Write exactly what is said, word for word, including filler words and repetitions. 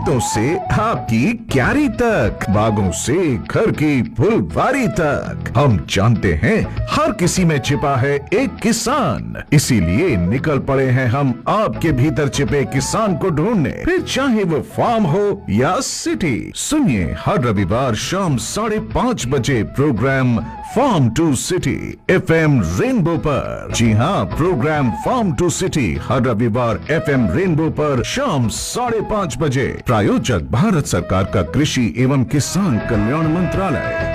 खेतों से आपकी क्यारी तक, बागों से घर की फुलवारी तक, हम जानते हैं हर किसी में छिपा है एक किसान। इसीलिए निकल पड़े हैं हम आपके भीतर छिपे किसान को ढूंढने, फिर चाहे वो फार्म हो या सिटी। सुनिए हर रविवार शाम साढ़े पाँच बजे programme farm to city F M rainbow पर। जी हाँ, प्रोग्राम फार्म टू सिटी हर रविवार एफ एम रेनबो पर शाम साढ़े पाँच बजे। प्रायोजक भारत सरकार का कृषि एवं किसान कल्याण मंत्रालय।